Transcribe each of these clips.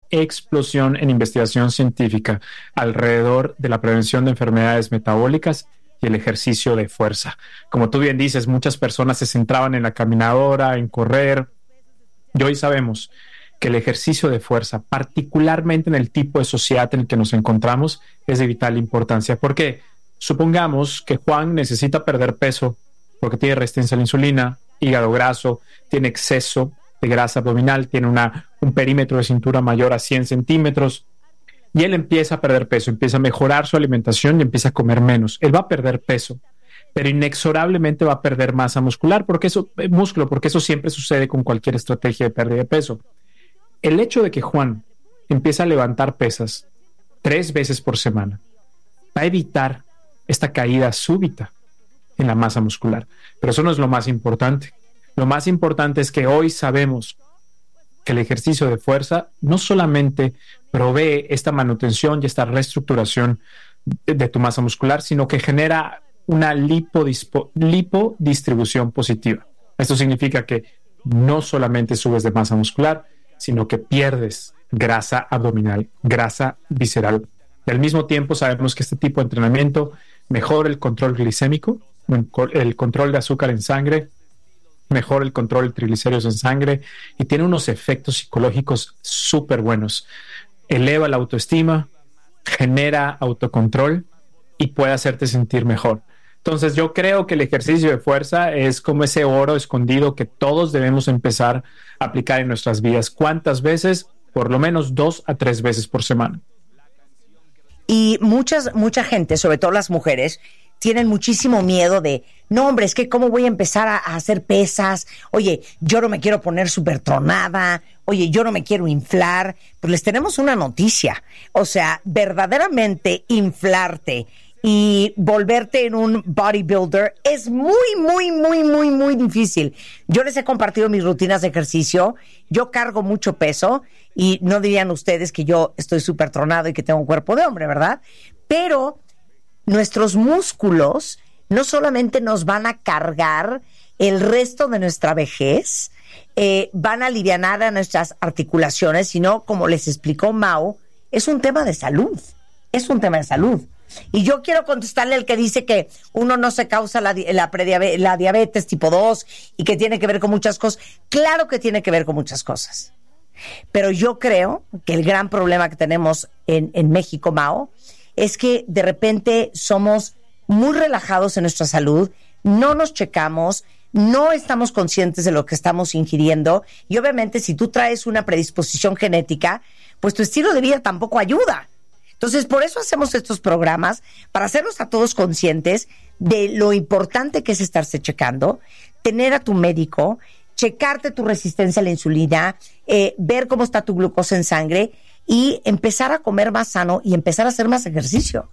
explosión en investigación científica alrededor de la prevención de enfermedades metabólicas y el ejercicio de fuerza. Como tú bien dices, muchas personas se centraban en la caminadora, en correr, y hoy sabemos que el ejercicio de fuerza, particularmente en el tipo de sociedad en el que nos encontramos, es de vital importancia. Porque supongamos que Juan necesita perder peso porque tiene resistencia a la insulina, hígado graso, tiene exceso de grasa abdominal, tiene un perímetro de cintura mayor a 100 centímetros, y él empieza a perder peso, empieza a mejorar su alimentación y empieza a comer menos. Él va a perder peso, pero inexorablemente va a perder masa muscular, porque eso siempre sucede con cualquier estrategia de pérdida de peso. El hecho de que Juan empiece a levantar pesas 3 veces por semana va a evitar esta caída súbita en la masa muscular. Pero eso no es lo más importante. Lo más importante es que hoy sabemos que el ejercicio de fuerza no solamente provee esta manutención y esta reestructuración de tu masa muscular, sino que genera una lipodistribución positiva. Esto significa que no solamente subes de masa muscular, sino que pierdes grasa abdominal, grasa visceral. Y al mismo tiempo sabemos que este tipo de entrenamiento mejora el control glicémico, el control de azúcar en sangre, mejora el control de triglicéridos en sangre y tiene unos efectos psicológicos súper buenos. Eleva la autoestima, genera autocontrol y puede hacerte sentir mejor. Entonces yo creo que el ejercicio de fuerza es como ese oro escondido que todos debemos empezar a aplicar en nuestras vidas. ¿Cuántas veces? Por lo menos 2 a 3 veces por semana. Y mucha gente, sobre todo las mujeres, tienen muchísimo miedo de, no hombre, es que cómo voy a empezar a hacer pesas, oye, yo no me quiero poner súper tronada, oye, yo no me quiero inflar. Pues les tenemos una noticia, o sea, verdaderamente inflarte y volverte en un bodybuilder es muy difícil. Yo les he compartido mis rutinas de ejercicio, yo cargo mucho peso y no dirían ustedes que yo estoy súper tronado y que tengo un cuerpo de hombre, ¿verdad? Pero nuestros músculos no solamente nos van a cargar el resto de nuestra vejez, van a alivianar a nuestras articulaciones, sino, como les explicó Mau, es un tema de salud. Es un tema de salud. Y yo quiero contestarle al que dice que uno no se causa la diabetes tipo 2 y que tiene que ver con muchas cosas. Claro que tiene que ver con muchas cosas. Pero yo creo que el gran problema que tenemos en México, Mao, es que de repente somos muy relajados en nuestra salud, no nos checamos, no estamos conscientes de lo que estamos ingiriendo y obviamente si tú traes una predisposición genética, pues tu estilo de vida tampoco ayuda. Entonces, por eso hacemos estos programas, para hacernos a todos conscientes de lo importante que es estarse checando, tener a tu médico, checarte tu resistencia a la insulina, ver cómo está tu glucosa en sangre y empezar a comer más sano y empezar a hacer más ejercicio.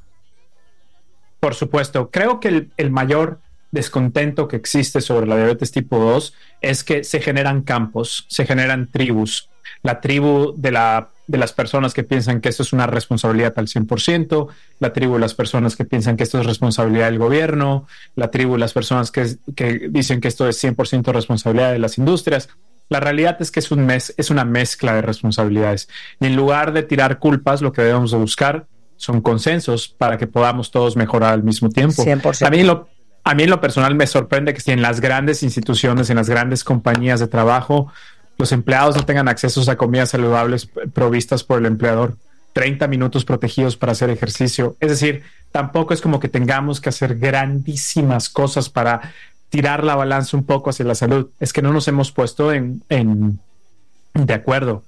Por supuesto. Creo que el mayor descontento que existe sobre la diabetes tipo 2 es que se generan campos, se generan tribus. La tribu de las personas que piensan que esto es una responsabilidad al 100%, la tribu de las personas que piensan que esto es responsabilidad del gobierno, la tribu de las personas que dicen que esto es 100% responsabilidad de las industrias. La realidad es que es una mezcla de responsabilidades. Y en lugar de tirar culpas, lo que debemos de buscar son consensos para que podamos todos mejorar al mismo tiempo. 100%. A mí en lo personal me sorprende que si en las grandes instituciones, en las grandes compañías de trabajo, los empleados no tengan acceso a comidas saludables provistas por el empleador, 30 minutos protegidos para hacer ejercicio. Es decir, tampoco es como que tengamos que hacer grandísimas cosas para tirar la balanza un poco hacia la salud. Es que no nos hemos puesto de acuerdo.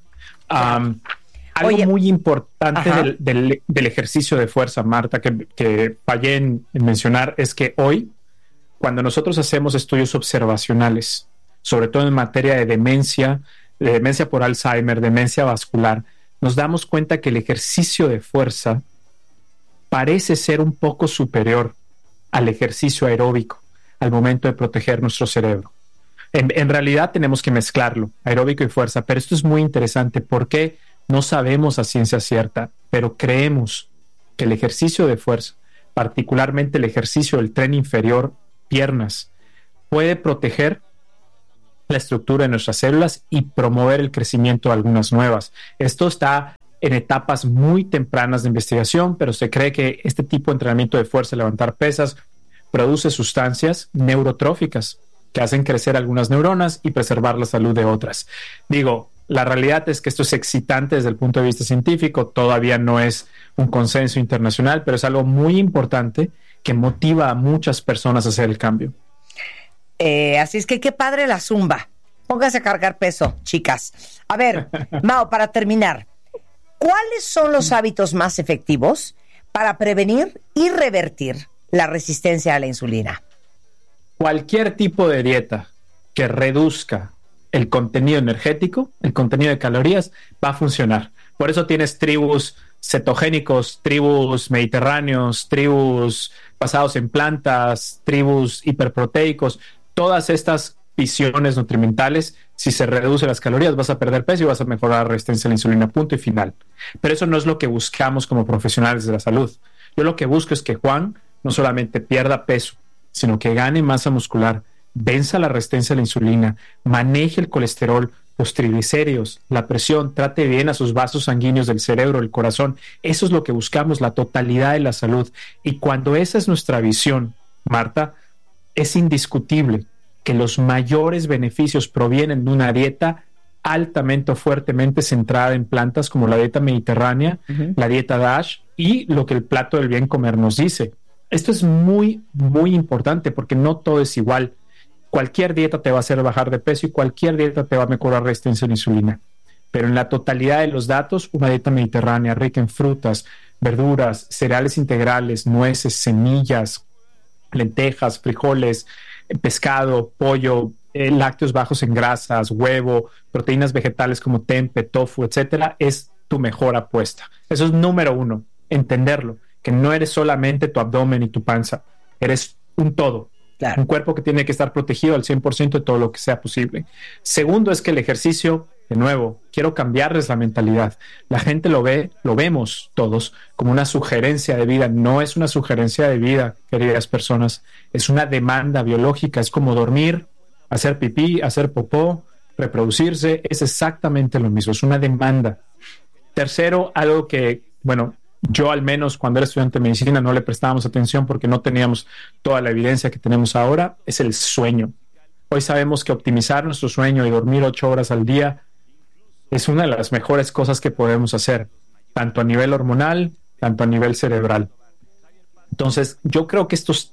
Algo muy importante del ejercicio de fuerza, Marta, que fallé en mencionar, es que hoy, cuando nosotros hacemos estudios observacionales, sobre todo en materia de demencia por Alzheimer, demencia vascular, nos damos cuenta que el ejercicio de fuerza parece ser un poco superior al ejercicio aeróbico al momento de proteger nuestro cerebro. En realidad tenemos que mezclarlo, aeróbico y fuerza, pero esto es muy interesante porque no sabemos a ciencia cierta, pero creemos que el ejercicio de fuerza, particularmente el ejercicio del tren inferior, piernas, puede proteger la estructura de nuestras células y promover el crecimiento de algunas nuevas. Esto está en etapas muy tempranas de investigación, pero se cree que este tipo de entrenamiento de fuerza, levantar pesas, produce sustancias neurotróficas que hacen crecer algunas neuronas y preservar la salud de otras. Digo, la realidad es que esto es excitante desde el punto de vista científico, todavía no es un consenso internacional, pero es algo muy importante que motiva a muchas personas a hacer el cambio. Así es que qué padre la zumba. Póngase a cargar peso, chicas. A ver, Mao, para terminar, ¿cuáles son los hábitos más efectivos para prevenir y revertir la resistencia a la insulina? Cualquier tipo de dieta que reduzca el contenido energético, el contenido de calorías, va a funcionar. Por eso tienes tribus cetogénicos, tribus mediterráneos, tribus basados en plantas, tribus hiperproteicos. Todas estas visiones nutrimentales, si se reducen las calorías, vas a perder peso y vas a mejorar la resistencia a la insulina, punto y final. Pero eso no es lo que buscamos como profesionales de la salud. Yo lo que busco es que Juan no solamente pierda peso, sino que gane masa muscular, venza la resistencia a la insulina, maneje el colesterol, los triglicéridos, la presión, trate bien a sus vasos sanguíneos del cerebro, el corazón. Eso es lo que buscamos, la totalidad de la salud. Y cuando esa es nuestra visión, Marta, es indiscutible que los mayores beneficios provienen de una dieta altamente o fuertemente centrada en plantas como la dieta mediterránea, la dieta DASH y lo que el plato del bien comer nos dice. Esto es muy, muy importante porque no todo es igual. Cualquier dieta te va a hacer bajar de peso y cualquier dieta te va a mejorar resistencia a la insulina. Pero en la totalidad de los datos, una dieta mediterránea rica en frutas, verduras, cereales integrales, nueces, semillas, lentejas, frijoles, pescado, pollo, lácteos bajos en grasas, huevo, proteínas vegetales como tempe, tofu, etcétera, es tu mejor apuesta. Eso es número uno, entenderlo, que no eres solamente tu abdomen y tu panza, eres un todo. Claro. Un cuerpo que tiene que estar protegido al 100% de todo lo que sea posible. Segundo es que el ejercicio, de nuevo, quiero cambiarles la mentalidad. La gente lo ve, lo vemos todos como una sugerencia de vida. No es una sugerencia de vida, queridas personas. Es una demanda biológica. Es como dormir, hacer pipí, hacer popó, reproducirse. Es exactamente lo mismo. Es una demanda. Tercero, algo que, bueno, yo al menos cuando era estudiante de medicina no le prestábamos atención porque no teníamos toda la evidencia que tenemos ahora, es el sueño. Hoy sabemos que optimizar nuestro sueño y dormir 8 horas al día es una de las mejores cosas que podemos hacer, tanto a nivel hormonal, tanto a nivel cerebral. Entonces, yo creo que estas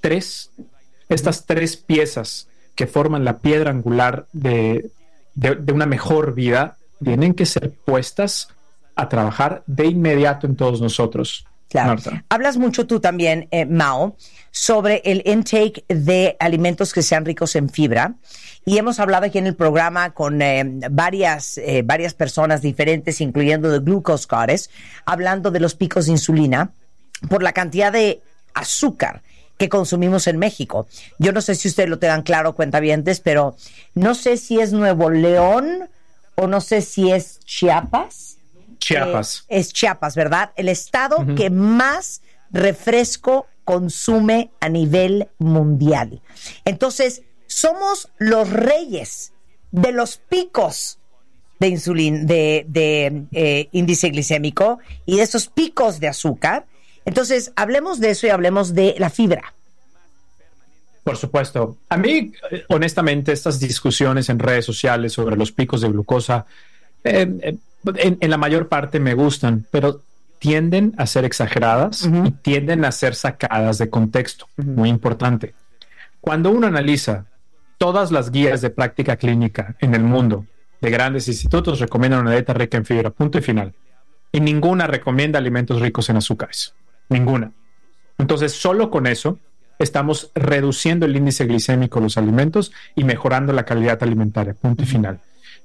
tres piezas que forman la piedra angular de una mejor vida tienen que ser puestas a trabajar de inmediato en todos nosotros. Claro. Marta. Hablas mucho tú también, Mao, sobre el intake de alimentos que sean ricos en fibra. Y hemos hablado aquí en el programa con varias personas diferentes, incluyendo de Glucose Goddess, hablando de los picos de insulina por la cantidad de azúcar que consumimos en México. Yo no sé si ustedes lo tengan claro, cuentavientes, pero no sé si es Nuevo León o no sé si es Chiapas. Chiapas. Es Chiapas, ¿verdad? El estado que más refresco consume a nivel mundial. Entonces, somos los reyes de los picos de insulina, de índice glicémico y de esos picos de azúcar. Entonces, hablemos de eso y hablemos de la fibra. Por supuesto. A mí, honestamente, estas discusiones en redes sociales sobre los picos de glucosa en la mayor parte me gustan, pero tienden a ser exageradas y tienden a ser sacadas de contexto. Muy importante. Cuando uno analiza todas las guías de práctica clínica en el mundo de grandes institutos, recomiendan una dieta rica en fibra, punto y final. Y ninguna recomienda alimentos ricos en azúcares. Ninguna. Entonces, solo con eso estamos reduciendo el índice glicémico de los alimentos y mejorando la calidad alimentaria, punto y final.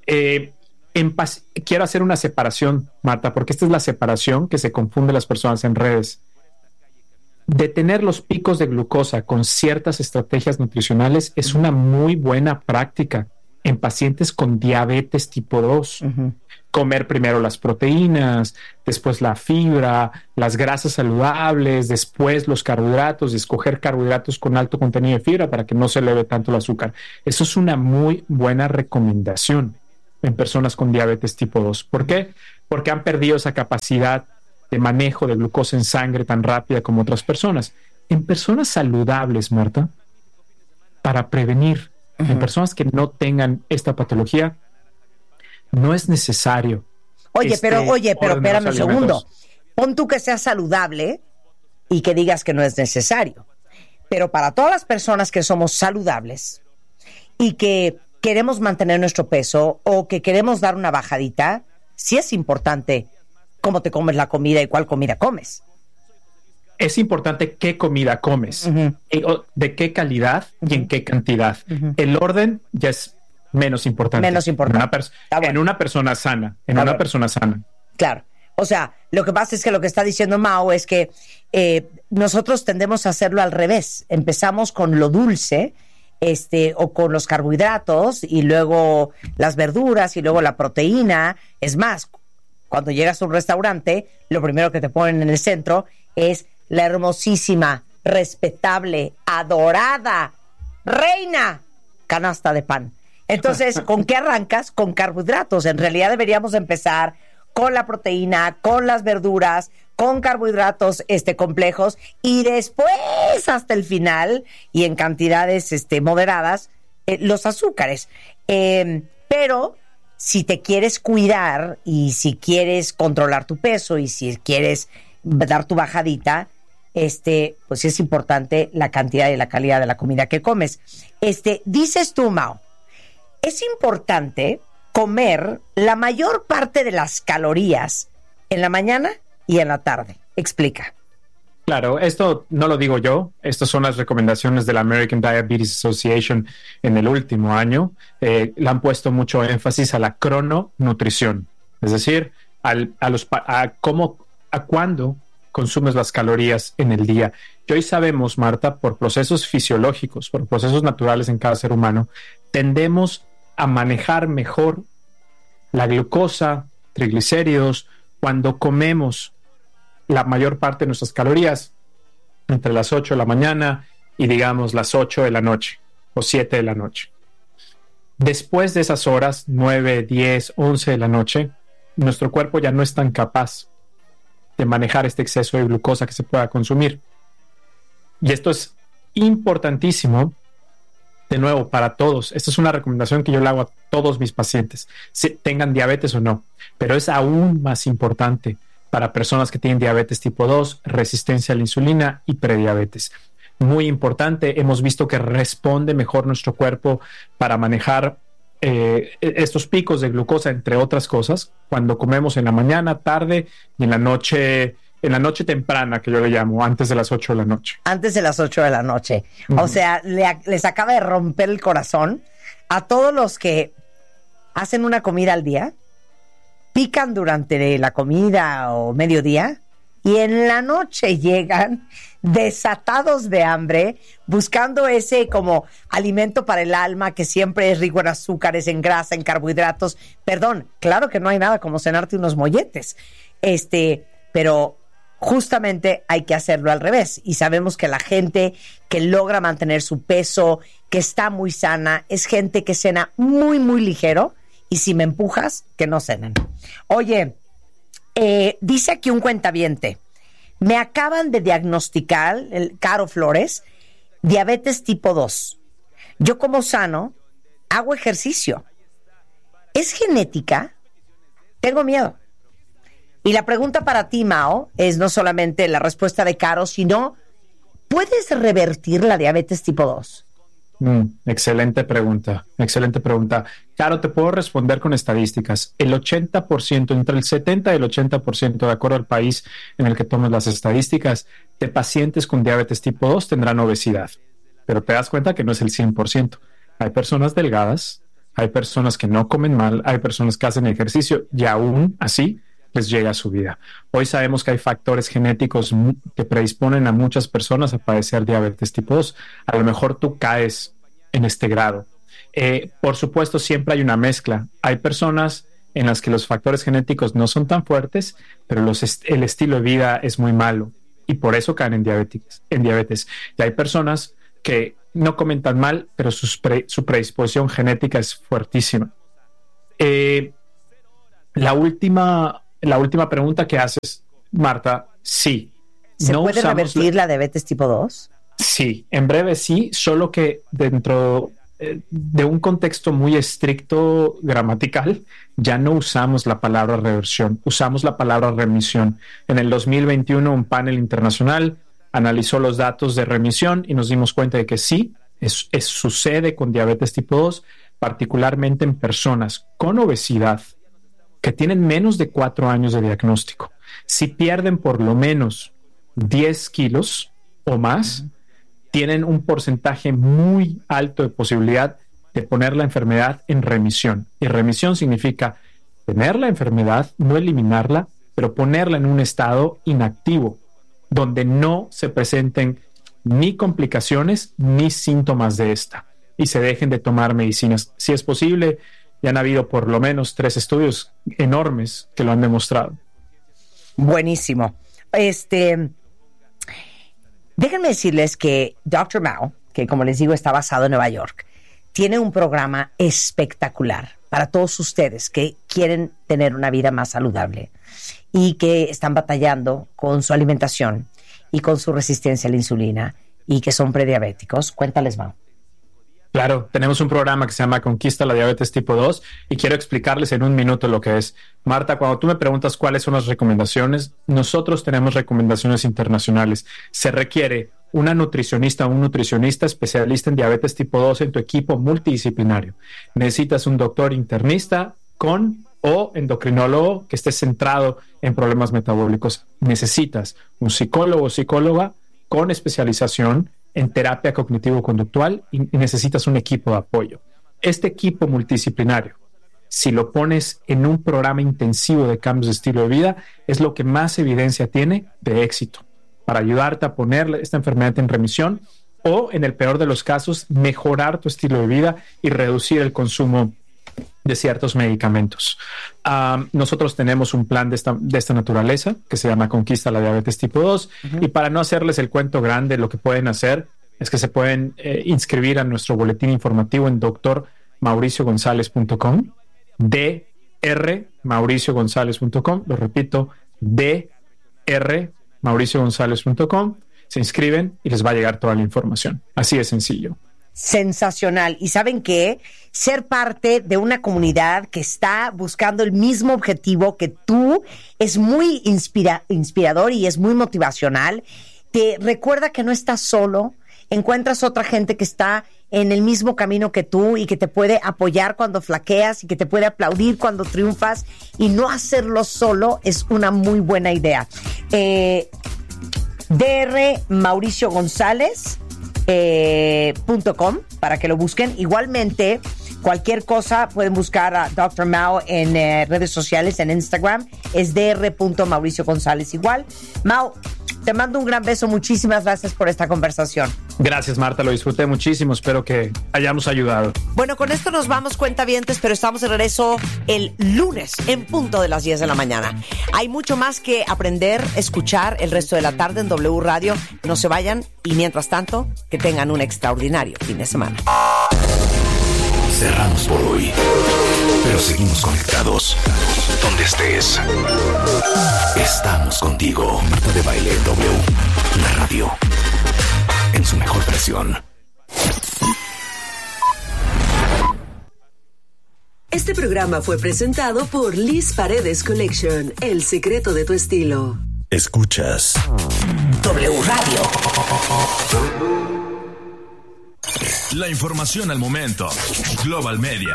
Quiero hacer una separación, Marta, porque esta es la separación que se confunde las personas en redes. Detener los picos de glucosa con ciertas estrategias nutricionales es una muy buena práctica en pacientes con diabetes tipo 2. Comer primero las proteínas, después la fibra, las grasas saludables, después los carbohidratos y escoger carbohidratos con alto contenido de fibra para que no se eleve tanto el azúcar. Eso es una muy buena recomendación en personas con diabetes tipo 2. ¿Por qué? porque han perdido esa capacidad de manejo de glucosa en sangre tan rápida como otras personas. En personas saludables, Marta, para prevenir, en personas que no tengan esta patología, no es necesario. Oye, pero espérame un segundo. Pon tú que seas saludable y que digas que no es necesario. Pero para todas las personas que somos saludables y que queremos mantener nuestro peso o que queremos dar una bajadita, sí es importante cómo te comes la comida y cuál comida comes. Es importante qué comida comes, de qué calidad y en qué cantidad. El orden ya es menos importante. Menos importante. En una persona sana. Persona sana. Claro. O sea, lo que pasa es que lo que está diciendo Mao es que nosotros tendemos a hacerlo al revés. Empezamos con lo dulce, o con los carbohidratos, y luego las verduras, y luego la proteína. Es más, cuando llegas a un restaurante, lo primero que te ponen en el centro es la hermosísima, respetable, adorada, reina canasta de pan. Entonces, ¿con qué arrancas? Con carbohidratos. En realidad deberíamos empezar con la proteína, con las verduras, con carbohidratos complejos, y después hasta el final, y en cantidades moderadas, los azúcares. Pero si te quieres cuidar y si quieres controlar tu peso y si quieres dar tu bajadita, pues es importante la cantidad y la calidad de la comida que comes. Dices tú, Mao, es importante comer la mayor parte de las calorías en la mañana y en la tarde. Explica. Claro, esto no lo digo yo, estas son las recomendaciones de la American Diabetes Association en el último año. Le han puesto mucho énfasis a la crononutrición, es decir, a cuándo consumes las calorías en el día. Y hoy sabemos, Marta, por procesos fisiológicos, por procesos naturales en cada ser humano, tendemos a manejar mejor la glucosa, triglicéridos, cuando comemos la mayor parte de nuestras calorías entre las 8 de la mañana y digamos las 8 de la noche o 7 de la noche. Después de esas horas, 9, 10, 11 de la noche, nuestro cuerpo ya no es tan capaz de manejar este exceso de glucosa que se pueda consumir. Y esto es importantísimo, de nuevo, para todos. Esta es una recomendación que yo le hago a todos mis pacientes, si tengan diabetes o no, pero es aún más importante para personas que tienen diabetes tipo 2, resistencia a la insulina y prediabetes. Muy importante, hemos visto que responde mejor nuestro cuerpo para manejar estos picos de glucosa, entre otras cosas, cuando comemos en la mañana, tarde y en la noche temprana, que yo le llamo, antes de las 8 de la noche. Antes de las 8 de la noche. O sea, les acaba de romper el corazón a todos los que hacen una comida al día, pican durante la comida o mediodía, y en la noche llegan desatados de hambre, buscando ese como alimento para el alma que siempre es rico en azúcares, en grasa, en carbohidratos. Perdón, claro que no hay nada como cenarte unos molletes. Pero justamente hay que hacerlo al revés. Y sabemos que la gente que logra mantener su peso, que está muy sana, es gente que cena muy, muy ligero. Y si me empujas, que no cenen. Oye, dice aquí un cuentaviente, me acaban de diagnosticar, el Caro Flores, diabetes tipo 2. Yo como sano, hago ejercicio. ¿Es genética? Tengo miedo. Y la pregunta para ti, Mao, es no solamente la respuesta de Caro, sino, ¿puedes revertir la diabetes tipo 2? Excelente pregunta, excelente pregunta. Claro, te puedo responder con estadísticas. El 80%, entre el 70 y el 80%, de acuerdo al país en el que tomes las estadísticas, de pacientes con diabetes tipo 2 tendrán obesidad. Pero te das cuenta que no es el 100%. Hay personas delgadas, hay personas que no comen mal, hay personas que hacen ejercicio y aún así les llega a su vida. Hoy sabemos que hay factores genéticos que predisponen a muchas personas a padecer diabetes tipo 2. A lo mejor tú caes en este grado. Por supuesto, siempre hay una mezcla. Hay personas en las que los factores genéticos no son tan fuertes, pero el estilo de vida es muy malo y por eso caen en diabetes. Y hay personas que no comen tan mal, pero su predisposición genética es fuertísima. La última la última pregunta que haces, Marta, sí. ¿Se puede revertir la diabetes tipo 2? Sí, en breve sí, solo que dentro de un contexto muy estricto gramatical, ya no usamos la palabra reversión, usamos la palabra remisión. En el 2021, un panel internacional analizó los datos de remisión y nos dimos cuenta de que sí, sucede con diabetes tipo 2, particularmente en personas con obesidad que tienen menos de 4 años de diagnóstico. Si pierden por lo menos 10 kilos o más, tienen un porcentaje muy alto de posibilidad de poner la enfermedad en remisión. Y remisión significa tener la enfermedad, no eliminarla, pero ponerla en un estado inactivo, donde no se presenten ni complicaciones ni síntomas de esta y se dejen de tomar medicinas. Si es posible, ya han habido por lo menos 3 estudios enormes que lo han demostrado. Buenísimo. Déjenme decirles que Dr. Mao, que como les digo está basado en Nueva York, tiene un programa espectacular para todos ustedes que quieren tener una vida más saludable y que están batallando con su alimentación y con su resistencia a la insulina y que son prediabéticos. Cuéntales, Mao. Claro, tenemos un programa que se llama Conquista la Diabetes Tipo 2 y quiero explicarles en un minuto lo que es. Marta, cuando tú me preguntas cuáles son las recomendaciones, nosotros tenemos recomendaciones internacionales. Se requiere una nutricionista o un nutricionista especialista en diabetes tipo 2 en tu equipo multidisciplinario. Necesitas un doctor internista o endocrinólogo que esté centrado en problemas metabólicos. Necesitas un psicólogo o psicóloga con especialización en terapia cognitivo-conductual y necesitas un equipo de apoyo. Este equipo multidisciplinario, si lo pones en un programa intensivo de cambios de estilo de vida, es lo que más evidencia tiene de éxito para ayudarte a poner esta enfermedad en remisión o, en el peor de los casos, mejorar tu estilo de vida y reducir el consumo de ciertos medicamentos. Nosotros tenemos un plan de esta naturaleza que se llama Conquista la Diabetes Tipo 2 y para no hacerles el cuento grande, lo que pueden hacer es que se pueden inscribir a nuestro boletín informativo en drmauriciogonzalez.com, drmauriciogonzalez.com, lo repito, drmauriciogonzalez.com, se inscriben y les va a llegar toda la información. Así de sencillo. Sensacional. Y ¿saben qué? Ser parte de una comunidad que está buscando el mismo objetivo que tú es muy inspirador y es muy motivacional. Te recuerda que no estás solo, encuentras otra gente que está en el mismo camino que tú y que te puede apoyar cuando flaqueas y que te puede aplaudir cuando triunfas, y no hacerlo solo es una muy buena idea. Dr. Mauricio González .com para que lo busquen. Igualmente, cualquier cosa pueden buscar a Dr. Mao en redes sociales, en Instagram, es dr.mauricio González igual. Mao, te mando un gran beso, muchísimas gracias por esta conversación. Gracias, Marta, lo disfruté muchísimo, espero que hayamos ayudado. Bueno, con esto nos vamos, cuentavientes, pero estamos de regreso el lunes en punto de las 10 de la mañana. Hay mucho más que aprender, escuchar el resto de la tarde en W Radio. No se vayan y mientras tanto, que tengan un extraordinario fin de semana. Cerramos por hoy, pero seguimos conectados. Donde estés, estamos contigo. Marta de Baile W, la radio, en su mejor versión. Este programa fue presentado por Liz Paredes Collection, el secreto de tu estilo. Escuchas W Radio. La información al momento. Global Media.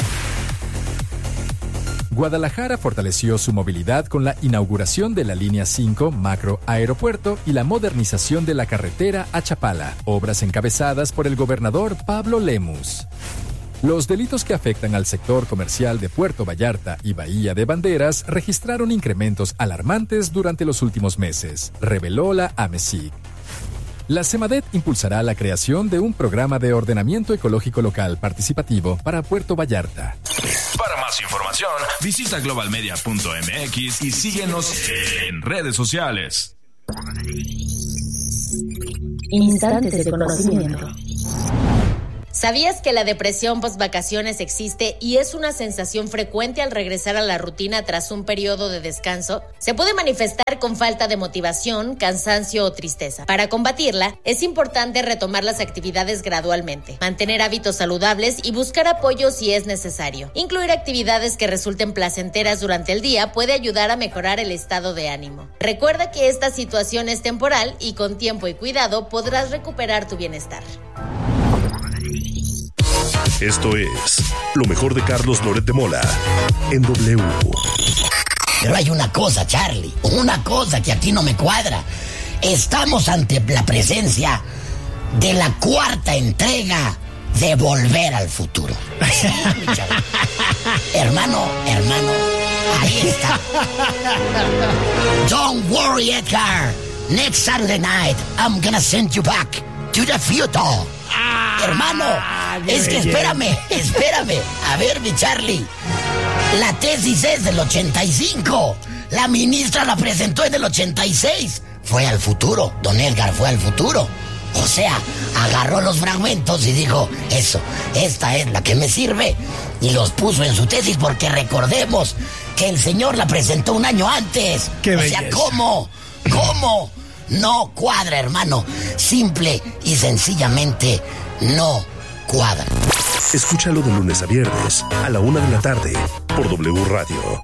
Guadalajara fortaleció su movilidad con la inauguración de la línea 5 Macro Aeropuerto y la modernización de la carretera a Chapala, obras encabezadas por el gobernador Pablo Lemus. Los delitos que afectan al sector comercial de Puerto Vallarta y Bahía de Banderas registraron incrementos alarmantes durante los últimos meses, reveló la AMESIC. La SEMADET impulsará la creación de un programa de ordenamiento ecológico local participativo para Puerto Vallarta. Para más información, visita globalmedia.mx y síguenos en redes sociales. Instantes de conocimiento. ¿Sabías que la depresión post-vacaciones existe y es una sensación frecuente al regresar a la rutina tras un periodo de descanso? Se puede manifestar con falta de motivación, cansancio o tristeza. Para combatirla, es importante retomar las actividades gradualmente, mantener hábitos saludables y buscar apoyo si es necesario. Incluir actividades que resulten placenteras durante el día puede ayudar a mejorar el estado de ánimo. Recuerda que esta situación es temporal y con tiempo y cuidado podrás recuperar tu bienestar. Esto es lo mejor de Carlos Loret de Mola en W. Pero hay una cosa, Charlie, una cosa que aquí no me cuadra. Estamos ante la presencia de la 4ª entrega de Volver al Futuro. Sí, mi Charlie. Hermano, ahí está. Don't worry, Edgar. Next Saturday night, I'm gonna send you back to the future. Hermano, es que espérame. A ver, mi Charlie. La tesis es del 85. La ministra la presentó en el 86. Fue al futuro. Don Edgar fue al futuro. O sea, agarró los fragmentos y dijo, eso, esta es la que me sirve. Y los puso en su tesis porque recordemos que el señor la presentó un año antes. ¡Qué belleza! O sea, ¿cómo? No cuadra, hermano. Simple y sencillamente no cuadra. Escúchalo de lunes a viernes a la 1 de la tarde por W Radio.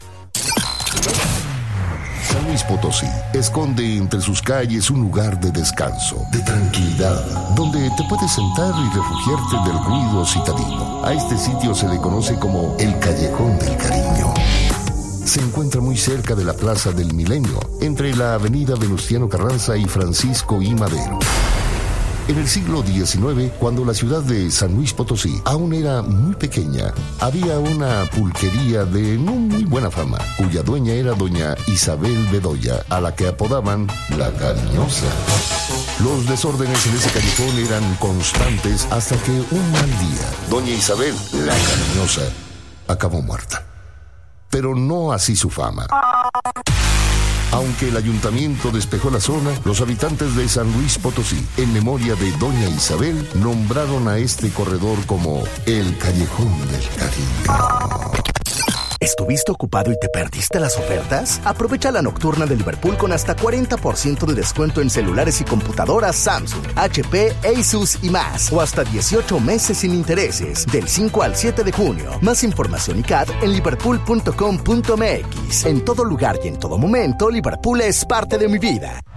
San Luis Potosí esconde entre sus calles un lugar de descanso, de tranquilidad, donde te puedes sentar y refugiarte del ruido citadino. A este sitio se le conoce como el Callejón del Cariño. Se encuentra muy cerca de la Plaza del Milenio, entre la avenida Venustiano Carranza y Francisco I. Madero. En el siglo XIX, cuando la ciudad de San Luis Potosí aún era muy pequeña, había una pulquería de no muy buena fama, cuya dueña era doña Isabel Bedoya, a la que apodaban La Cariñosa. Los desórdenes en ese callejón eran constantes hasta que un mal día, doña Isabel, La Cariñosa, acabó muerta. Pero no así su fama. Aunque el ayuntamiento despejó la zona, los habitantes de San Luis Potosí, en memoria de doña Isabel, nombraron a este corredor como el Callejón del Cariño. ¿Estuviste ocupado y te perdiste las ofertas? Aprovecha la nocturna de Liverpool con hasta 40% de descuento en celulares y computadoras Samsung, HP, Asus y más. O hasta 18 meses sin intereses, del 5 al 7 de junio. Más información y CAD en liverpool.com.mx. En todo lugar y en todo momento, Liverpool es parte de mi vida.